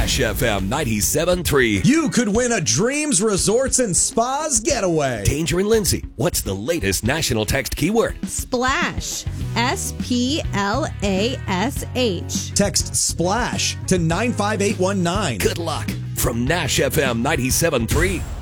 Nash FM 97.3. You could win a Dreams Resorts and Spas getaway. Danger and Lindsay, what's the latest national text keyword? Splash. SPLASH. Text SPLASH to 95819. Good luck from Nash FM 97.3.